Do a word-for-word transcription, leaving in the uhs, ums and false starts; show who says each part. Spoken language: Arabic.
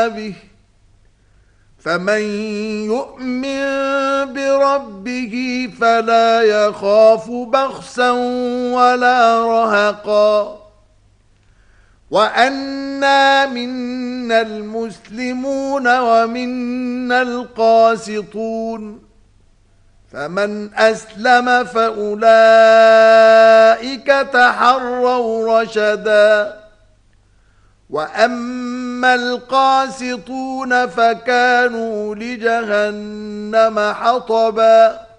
Speaker 1: به فمن يؤمن بربه فلا يخاف بخسا ولا رهقا وأنا منا المسلمون ومنا القاسطون فمن أسلم فأولئك تحروا رشدا وأما القاسطون فكانوا لجهنم حطبا